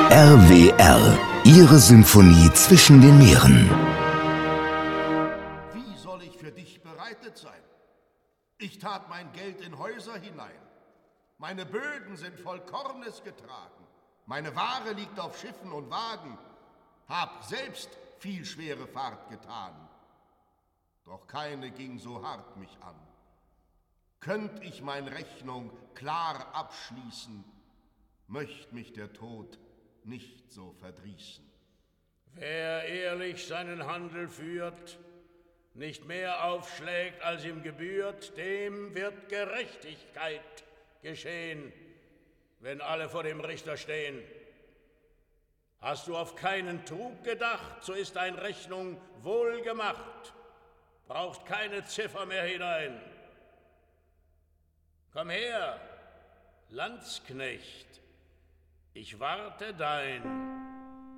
RWR, Ihre Symphonie zwischen den Meeren. Wie soll ich für dich bereitet sein? Ich tat mein Geld in Häuser hinein. Meine Böden sind voll Kornes getragen. Meine Ware liegt auf Schiffen und Wagen. Hab selbst viel schwere Fahrt getan. Doch keine ging so hart mich an. Könnt ich mein Rechnung klar abschließen, möcht mich der Tod nicht so verdrießen. Wer ehrlich seinen Handel führt, nicht mehr aufschlägt, als ihm gebührt, dem wird Gerechtigkeit geschehen, wenn alle vor dem Richter stehen. Hast du auf keinen Trug gedacht, so ist deine Rechnung wohl gemacht, braucht keine Ziffer mehr hinein. Komm her, Landsknecht, ich warte dein.